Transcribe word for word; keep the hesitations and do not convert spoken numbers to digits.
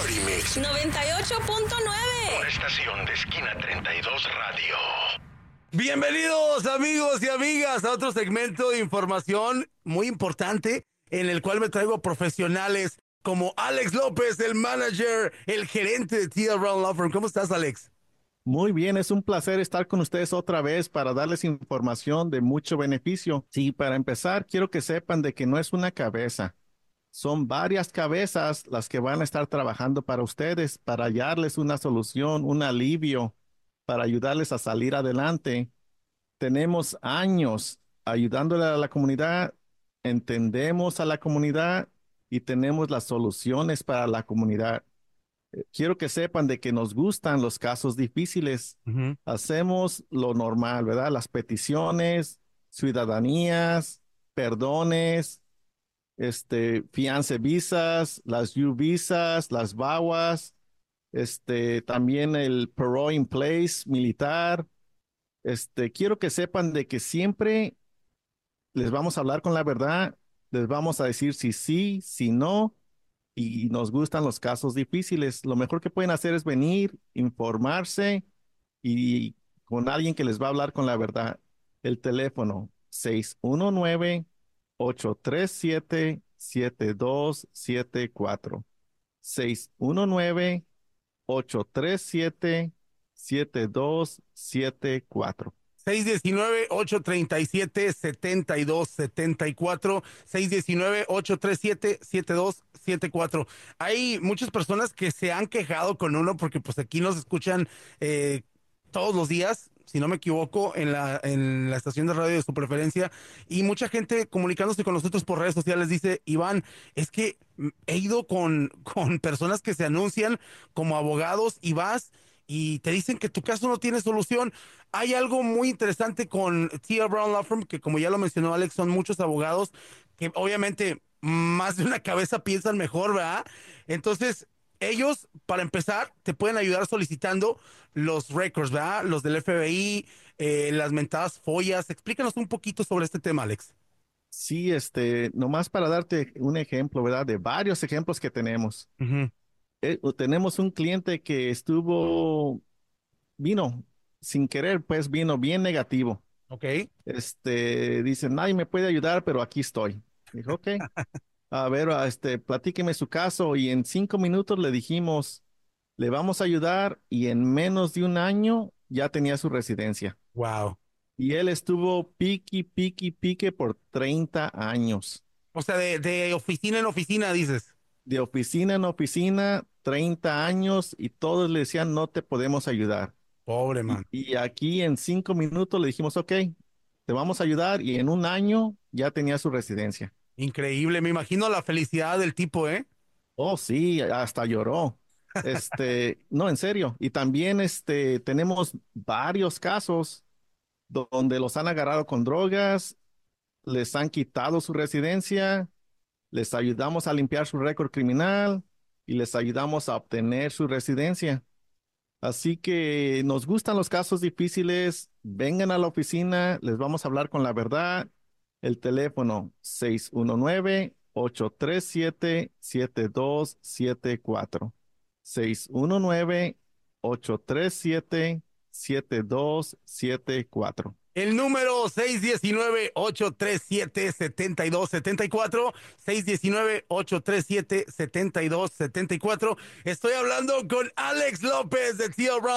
Remix noventa y ocho punto nueve. Una estación de Esquina treinta y dos Radio. Bienvenidos amigos y amigas a otro segmento de información muy importante en el cual me traigo profesionales como Alex López, el manager, el gerente de T L Brown Law Firm. ¿Cómo estás, Alex? Muy bien, es un placer estar con ustedes otra vez para darles información de mucho beneficio. Sí, para empezar, quiero que sepan de que no es una cabeza. Son varias cabezas las que van a estar trabajando para ustedes, para hallarles una solución, un alivio, para ayudarles a salir adelante. Tenemos años ayudándole a la comunidad, entendemos a la comunidad y tenemos las soluciones para la comunidad. Eh, Quiero que sepan de que nos gustan los casos difíciles. Uh-huh. Hacemos lo normal, ¿verdad? Las peticiones, ciudadanías, perdones, este, fianza visas, las U visas, las V A W As, este, también el parole in place militar. Este, quiero que sepan de que siempre les vamos a hablar con la verdad, les vamos a decir si sí, si no, y nos gustan los casos difíciles. Lo mejor que pueden hacer es venir, informarse y con alguien que les va a hablar con la verdad. El teléfono seis uno nueve, ocho tres siete, siete dos siete cuatro. seis uno nueve, ocho tres siete, siete dos siete cuatro. seis uno nueve, ocho tres siete, siete dos siete cuatro, seis uno nueve, ocho tres siete, siete dos siete cuatro. Hay muchas personas que se han quejado con uno porque pues aquí nos escuchan eh, todos los días, si no me equivoco, en la, en la estación de radio de su preferencia, y mucha gente comunicándose con nosotros por redes sociales dice: Iván, es que he ido con, con personas que se anuncian como abogados y vas y te dicen que tu caso no tiene solución. Hay algo muy interesante con T L Brown Law Firm, que como ya lo mencionó Alex, son muchos abogados que obviamente más de una cabeza piensan mejor, ¿verdad? Entonces, ellos, para empezar, te pueden ayudar solicitando los records, ¿verdad? Los del F B I, eh, las mentadas follas. Explícanos un poquito sobre este tema, Alex. Sí, este, nomás para darte un ejemplo, ¿verdad? De varios ejemplos que tenemos. Uh-huh. Eh, tenemos un cliente que estuvo, vino sin querer, pues vino bien negativo. Ok. Este, dice, nadie me puede ayudar, pero aquí estoy. Dijo, ok, a ver, a este, platíqueme su caso. Y en cinco minutos le dijimos, le vamos a ayudar. Y en menos de un año ya tenía su residencia. Wow. Y él estuvo piqui, piqui, pique por treinta años. O sea, de, de oficina en oficina, dices. De oficina en oficina, treinta años, y todos le decían, no te podemos ayudar. Pobre Y, man. y aquí en cinco minutos le dijimos, ok, te vamos a ayudar, y en un año ya tenía su residencia. Increíble. Me imagino la felicidad del tipo, ¿eh? Oh, sí, hasta lloró. Este, no, en serio. Y también este, tenemos varios casos donde los han agarrado con drogas, les han quitado su residencia, les ayudamos a limpiar su récord criminal y les ayudamos a obtener su residencia. Así que nos gustan los casos difíciles. Vengan a la oficina, les vamos a hablar con la verdad. El teléfono seis uno nueve, ocho tres siete, siete dos siete cuatro. seis uno nueve, ocho tres siete, siete dos siete cuatro. El número seis uno nueve, ocho tres siete, siete dos siete cuatro, seis uno nueve, ocho tres siete, siete dos siete cuatro. Estoy hablando con Alex López de T L Brown